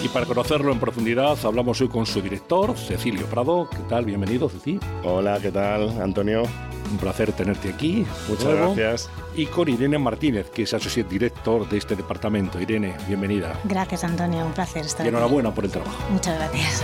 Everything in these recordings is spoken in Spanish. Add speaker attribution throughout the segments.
Speaker 1: Y para conocerlo en profundidad, hablamos hoy con su director, Cecilio Prado. ¿Qué tal? Bienvenido, Ceci.
Speaker 2: Hola, ¿qué tal, Antonio?
Speaker 1: Un placer tenerte aquí.
Speaker 2: Muchas gracias.
Speaker 1: Y con Irene Martínez, que es Associate Director de este departamento. Irene, bienvenida.
Speaker 3: Gracias, Antonio. Un placer estar
Speaker 1: aquí. Y enhorabuena por el trabajo.
Speaker 3: Muchas gracias.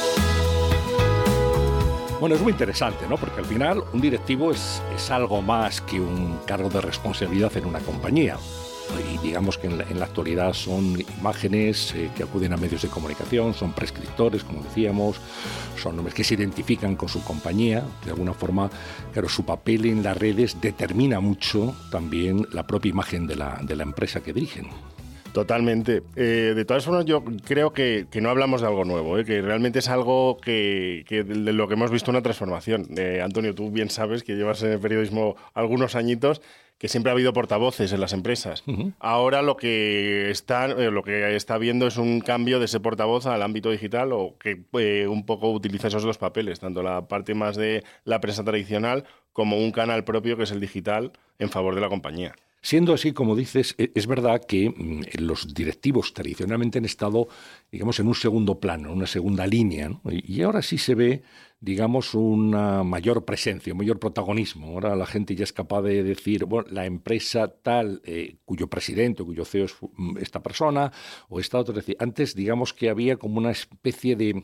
Speaker 1: Bueno, es muy interesante, ¿no? Porque al final un directivo es algo más que un cargo de responsabilidad en una compañía. Y digamos que en la actualidad son imágenes que acuden a medios de comunicación, son prescriptores, como decíamos, son nombres que se identifican con su compañía. De alguna forma, claro, su papel en las redes determina mucho también la propia imagen de la empresa que dirigen.
Speaker 2: Totalmente. De todas formas, yo creo que no hablamos de algo nuevo, que realmente es algo que de lo que hemos visto una transformación. Antonio, tú bien sabes que llevas en el periodismo algunos añitos, que siempre ha habido portavoces en las empresas. Uh-huh. Ahora lo que está viendo es un cambio de ese portavoz al ámbito digital, o que un poco utiliza esos dos papeles, tanto la parte más de la prensa tradicional como un canal propio que es el digital en favor de la compañía.
Speaker 1: Siendo así, como dices, es verdad que los directivos tradicionalmente han estado, digamos, en un segundo plano, una segunda línea, ¿no? Y ahora sí se ve, digamos, una mayor presencia, un mayor protagonismo. Ahora la gente ya es capaz de decir, bueno, la empresa tal, cuyo presidente, cuyo CEO es esta persona o esta otra. Es decir, antes, digamos que había como una especie de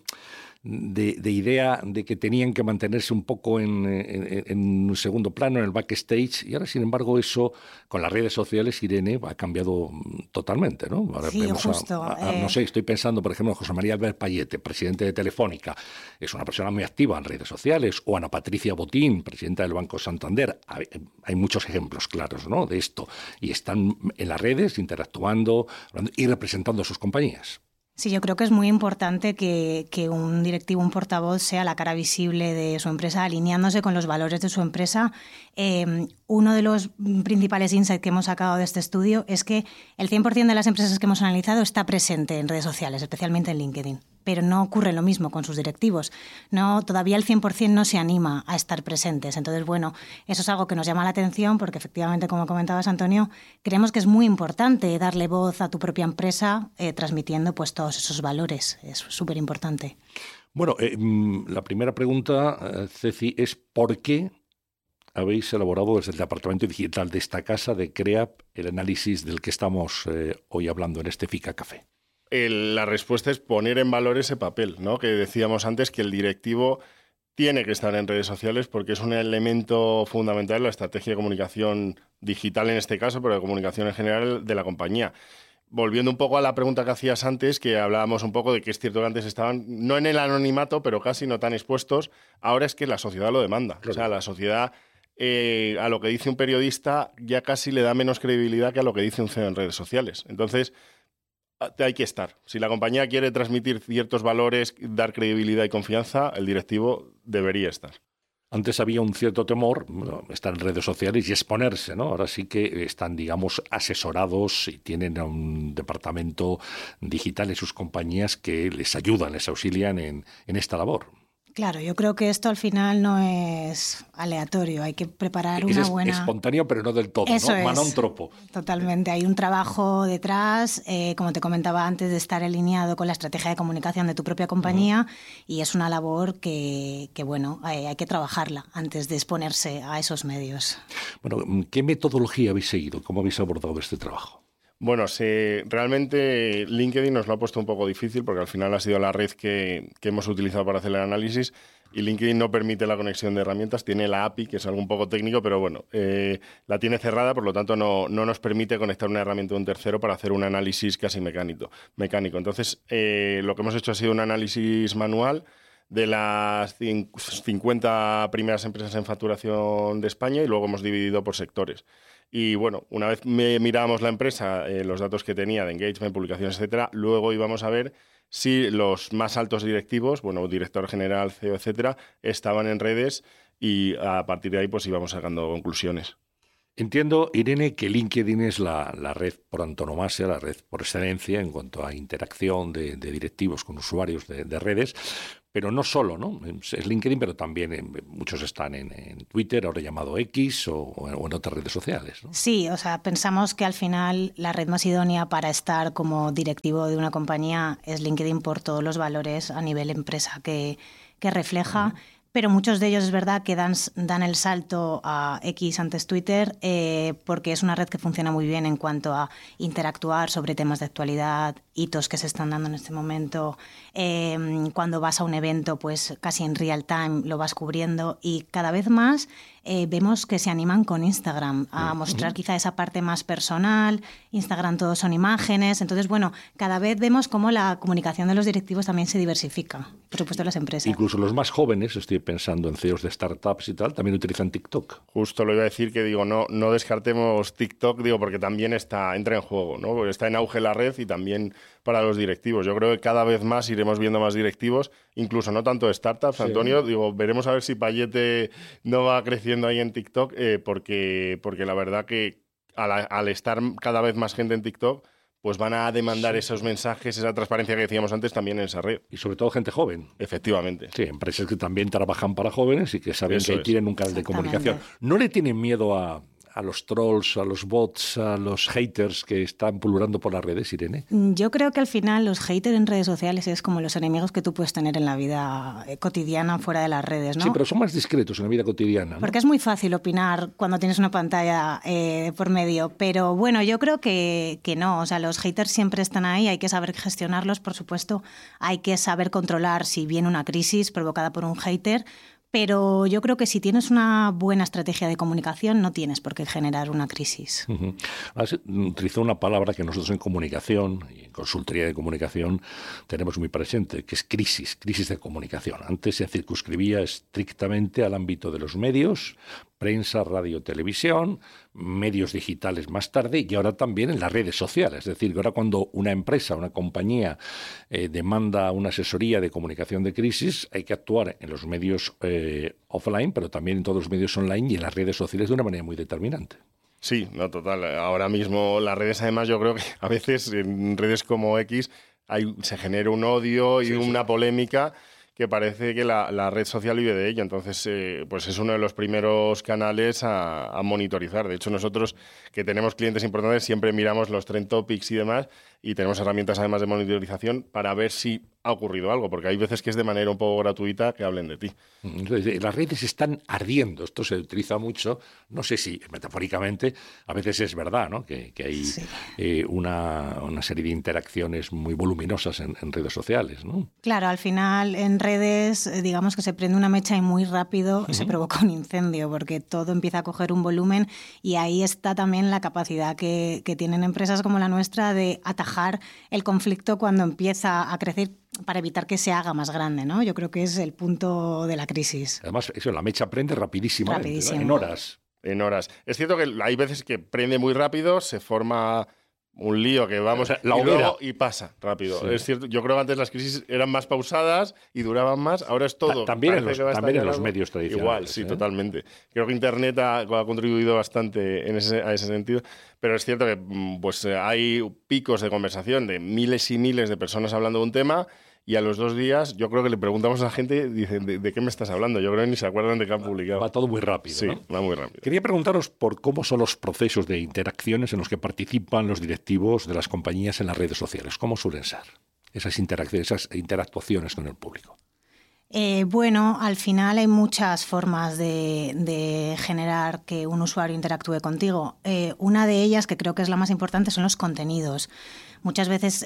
Speaker 1: idea de que tenían que mantenerse un poco en un segundo plano, en el backstage, y ahora, sin embargo, eso, con las redes sociales, Irene, ha cambiado totalmente, ¿no? Ahora
Speaker 3: sí,
Speaker 1: vemos
Speaker 3: justo.
Speaker 1: No sé, estoy pensando, por ejemplo, en José María Albert Payete, presidente de Telefónica, es una persona muy activa en redes sociales, o Ana Patricia Botín, presidenta del Banco Santander. Hay muchos ejemplos claros, ¿no?, de esto, y están en las redes interactuando y representando a sus compañías.
Speaker 3: Sí, yo creo que es muy importante que un directivo, un portavoz, sea la cara visible de su empresa, alineándose con los valores de su empresa. Uno de los principales insights que hemos sacado de este estudio es que el 100% de las empresas que hemos analizado está presente en redes sociales, especialmente en LinkedIn. Pero no ocurre lo mismo con sus directivos. Todavía el 100% no se anima a estar presentes. Entonces, bueno, eso es algo que nos llama la atención porque, efectivamente, como comentabas, Antonio, creemos que es muy importante darle voz a tu propia empresa transmitiendo pues todos esos valores. Es súper importante.
Speaker 1: Bueno, la primera pregunta, Ceci, es ¿por qué habéis elaborado desde el departamento digital de esta casa de CREAP el análisis del que estamos hoy hablando en este FICA Café?
Speaker 2: La respuesta es poner en valor ese papel, ¿no? Que decíamos antes, que el directivo tiene que estar en redes sociales porque es un elemento fundamental en la estrategia de comunicación digital en este caso, pero de comunicación en general de la compañía. Volviendo un poco a la pregunta que hacías antes, que hablábamos un poco de que es cierto que antes estaban, no en el anonimato, pero casi no tan expuestos, ahora es que la sociedad lo demanda. Claro. O sea, la sociedad a lo que dice un periodista ya casi le da menos credibilidad que a lo que dice un CEO en redes sociales. Entonces, hay que estar. Si la compañía quiere transmitir ciertos valores, dar credibilidad y confianza, el directivo debería estar.
Speaker 1: Antes había un cierto temor, estar en redes sociales y exponerse, ¿no? Ahora sí que están, digamos, asesorados y tienen un departamento digital en sus compañías que les ayudan, les auxilian en esta labor.
Speaker 3: Claro, yo creo que esto al final no es aleatorio, hay que preparar una buena...
Speaker 1: Es espontáneo, pero no del todo,
Speaker 3: Eso
Speaker 1: ¿no? Mano un tropo.
Speaker 3: Totalmente, hay un trabajo detrás, como te comentaba antes, de estar alineado con la estrategia de comunicación de tu propia compañía, y es una labor que bueno, hay que trabajarla antes de exponerse a esos medios.
Speaker 1: Bueno, ¿qué metodología habéis seguido? ¿Cómo habéis abordado este trabajo?
Speaker 2: Bueno, realmente LinkedIn nos lo ha puesto un poco difícil porque al final ha sido la red que hemos utilizado para hacer el análisis, y LinkedIn no permite la conexión de herramientas. Tiene la API, que es algo un poco técnico, pero bueno, la tiene cerrada, por lo tanto no nos permite conectar una herramienta de un tercero para hacer un análisis casi mecánico. Entonces, lo que hemos hecho ha sido un análisis manual de las 50 primeras empresas en facturación de España, y luego hemos dividido por sectores. Y bueno, una vez mirábamos la empresa, los datos que tenía de engagement, publicaciones, etcétera, luego íbamos a ver si los más altos directivos, bueno, director general, CEO, etcétera, estaban en redes, y a partir de ahí pues íbamos sacando conclusiones.
Speaker 1: Entiendo, Irene, que LinkedIn es la red por antonomasia, la red por excelencia en cuanto a interacción de directivos con usuarios de redes, Pero no solo, ¿no? Es LinkedIn, pero también muchos están en Twitter, ahora llamado X, o en otras redes sociales, ¿no?
Speaker 3: Sí, o sea, pensamos que al final la red más idónea para estar como directivo de una compañía es LinkedIn por todos los valores a nivel empresa que refleja. Pero muchos de ellos es verdad que dan el salto a X antes Twitter porque es una red que funciona muy bien en cuanto a interactuar sobre temas de actualidad, hitos que se están dando en este momento. Cuando vas a un evento, pues casi en real time lo vas cubriendo y cada vez más vemos que se animan con Instagram a mostrar quizá esa parte más personal. Instagram todo son imágenes. Entonces, bueno, cada vez vemos cómo la comunicación de los directivos también se diversifica, por supuesto, las empresas.
Speaker 1: Incluso los más jóvenes, estoy pensando en CEOs de startups y tal, también utilizan TikTok.
Speaker 2: Justo lo iba a decir, que digo, no descartemos TikTok, digo, porque también entra en juego, ¿no? Porque está en auge la red y también para los directivos. Yo creo que cada vez más iremos viendo más directivos, incluso no tanto de startups, sí. Antonio, digo, veremos a ver si Payete no va creciendo ahí en TikTok, porque la verdad que al estar cada vez más gente en TikTok, pues van a demandar esos mensajes, esa transparencia que decíamos antes también en esa red.
Speaker 1: Y sobre todo gente joven.
Speaker 2: Efectivamente.
Speaker 1: Sí, empresas que también trabajan para jóvenes y que saben que ahí tienen un canal de comunicación. ¿No le tienen miedo a los trolls, a los bots, a los haters que están pululando por las redes, Irene?
Speaker 3: Yo creo que al final los haters en redes sociales es como los enemigos que tú puedes tener en la vida cotidiana fuera de las redes, ¿no?
Speaker 1: Sí, pero son más discretos en la vida cotidiana, ¿no?
Speaker 3: Porque es muy fácil opinar cuando tienes una pantalla por medio, pero bueno, yo creo que no, o sea, los haters siempre están ahí, hay que saber gestionarlos, por supuesto, hay que saber controlar si viene una crisis provocada por un hater. Pero yo creo que si tienes una buena estrategia de comunicación, no tienes por qué generar una crisis.
Speaker 1: Utilizó una palabra que nosotros en comunicación y en consultoría de comunicación tenemos muy presente, que es crisis de comunicación. Antes se circunscribía estrictamente al ámbito de los medios, prensa, radio, televisión, medios digitales más tarde y ahora también en las redes sociales. Es decir, que ahora cuando una empresa, una compañía demanda una asesoría de comunicación de crisis, hay que actuar en los medios offline, pero también en todos los medios online y en las redes sociales de una manera muy determinante.
Speaker 2: Sí, no, total. Ahora mismo las redes, además, yo creo que a veces en redes como X se genera un odio y una polémica que parece que la red social vive de ello. Entonces, pues es uno de los primeros canales a monitorizar. De hecho, nosotros, que tenemos clientes importantes, siempre miramos los trend topics y demás, y tenemos herramientas además de monitorización para ver si ha ocurrido algo, porque hay veces que es de manera un poco gratuita que hablen de ti.
Speaker 1: Entonces, las redes están ardiendo. Esto se utiliza mucho, no sé si metafóricamente, a veces es verdad, ¿no? Que hay una serie de interacciones muy voluminosas en redes sociales, ¿no?
Speaker 3: Claro, al final en redes, digamos que se prende una mecha y muy rápido se provoca un incendio, porque todo empieza a coger un volumen y ahí está también la capacidad que tienen empresas como la nuestra de atajar el conflicto cuando empieza a crecer, para evitar que se haga más grande, ¿no? Yo creo que es el punto de la crisis.
Speaker 1: Además, la mecha prende rapidísimamente, ¿no? En horas.
Speaker 2: En horas. Es cierto que hay veces que prende muy rápido, se forma un lío que vamos y pasa rápido. Sí. Es cierto, yo creo que antes las crisis eran más pausadas y duraban más, ahora es todo.
Speaker 1: También en los medios tradicionales.
Speaker 2: Igual, sí, totalmente. Creo que Internet ha contribuido bastante a ese sentido, pero es cierto que pues hay picos de conversación de miles y miles de personas hablando de un tema. Y a los 2 días, yo creo que le preguntamos a la gente, dicen, ¿de qué me estás hablando? Yo creo que ni se acuerdan de qué han publicado.
Speaker 1: Va todo muy rápido,
Speaker 2: sí,
Speaker 1: ¿no?
Speaker 2: Va muy rápido.
Speaker 1: Quería preguntaros por cómo son los procesos de interacciones en los que participan los directivos de las compañías en las redes sociales. ¿Cómo suelen ser esas interacciones, esas interactuaciones con el público?
Speaker 3: Bueno, al final hay muchas formas de generar que un usuario interactúe contigo. Una de ellas, que creo que es la más importante, son los contenidos. Muchas veces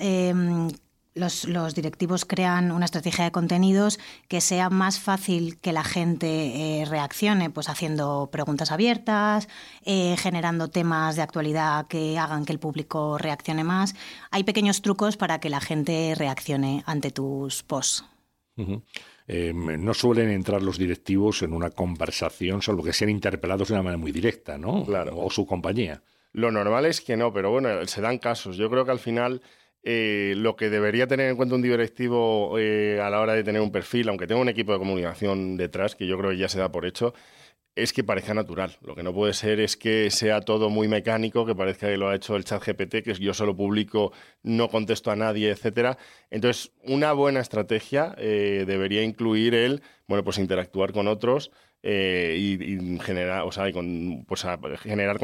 Speaker 3: los directivos crean una estrategia de contenidos que sea más fácil que la gente reaccione, pues haciendo preguntas abiertas, generando temas de actualidad que hagan que el público reaccione más. Hay pequeños trucos para que la gente reaccione ante tus posts.
Speaker 1: Uh-huh. No suelen entrar los directivos en una conversación, salvo que sean interpelados de una manera muy directa, ¿no?
Speaker 2: Claro.
Speaker 1: O su compañía.
Speaker 2: Lo normal es que no, pero bueno, se dan casos. Yo creo que al final lo que debería tener en cuenta un directivo a la hora de tener un perfil, aunque tenga un equipo de comunicación detrás, que yo creo que ya se da por hecho, es que parezca natural. Lo que no puede ser es que sea todo muy mecánico, que parezca que lo ha hecho el ChatGPT, que yo solo publico, no contesto a nadie, etcétera. Entonces, una buena estrategia debería incluir pues interactuar con otros y generar, generar